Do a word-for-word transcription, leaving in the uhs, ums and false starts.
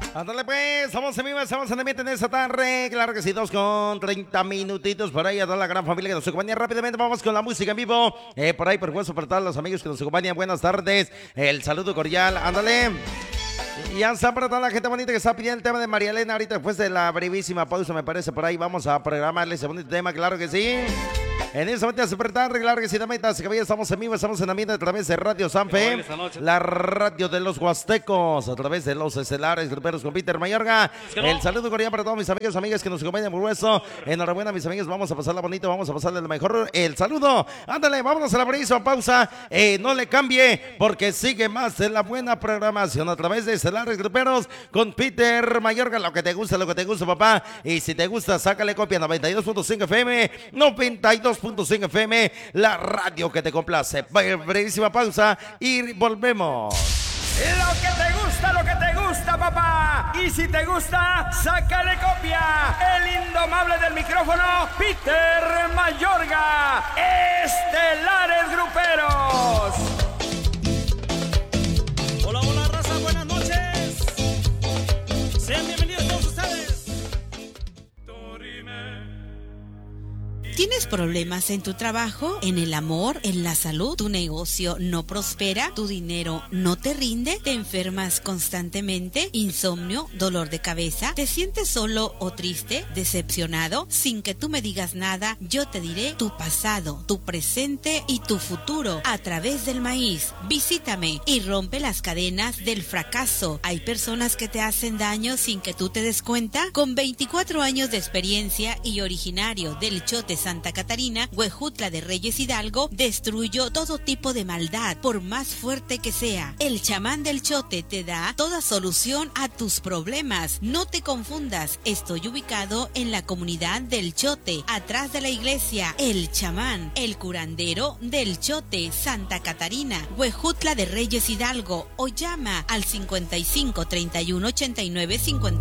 Ándale pues, estamos en vivo, estamos en ambiente en esta tarde. Claro que sí, dos con treinta minutitos por ahí a toda la gran familia que nos acompaña. Rápidamente vamos con la música en vivo. Eh, por ahí, por supuesto, para todos los amigos que nos acompañan. Buenas tardes, el saludo cordial, ándale. Y ya está para toda la gente bonita que está pidiendo el tema de María Elena. Ahorita después de la brevísima pausa, me parece, por ahí vamos a programarle ese bonito tema, claro que sí. En esta momento super tarde, claro que sí, damas y caballeros, estamos en vivo, estamos en ambiente a través de Radio Sanfe, la radio de los huastecos, a través de los estelares gruperos con Peter Mayorga. El saludo cordial para todos mis amigos y amigas que nos acompañan por hueso. Enhorabuena, mis amigos, vamos a pasarla bonito, vamos a pasarle lo mejor. El saludo, ándale, vámonos a la brevísima pausa. Eh, no le cambie, porque sigue más de la buena programación a través de estelares gruperos con Peter Mayorga. Lo que te gusta, lo que te gusta, papá. Y si te gusta, sácale copia. Noventa y dos punto cinco F M, noventa y dos punto cinco F M, la radio que te complace. Brevísima pausa y volvemos. Lo que te gusta, lo que te gusta, papá. Y si te gusta, sácale copia. El indomable del micrófono, Peter Mayorga. Estelares Gruperos. Hola, hola, raza, buenas noches. Sean bienvenidos todos ustedes. ¿Tienes problemas en tu trabajo, en el amor, en la salud? ¿Tu negocio no prospera? ¿Tu dinero no te rinde? ¿Te enfermas constantemente? ¿Insomnio? ¿Dolor de cabeza? ¿Te sientes solo o triste? ¿Decepcionado? Sin que tú me digas nada, yo te diré tu pasado, tu presente y tu futuro a través del maíz. Visítame y rompe las cadenas del fracaso. Hay personas que te hacen daño sin que tú te des cuenta. Con veinticuatro años de experiencia y originario del Chote Santa Catarina, Huejutla de Reyes Hidalgo, destruyó todo tipo de maldad, por más fuerte que sea. El chamán del Chote te da toda solución a tus problemas. No te confundas, estoy ubicado en la comunidad del Chote, atrás de la iglesia. El chamán, el curandero del Chote Santa Catarina, Huejutla de Reyes Hidalgo, o llama al cincuenta y cinco, treinta y uno, ochenta y nueve, cincuenta.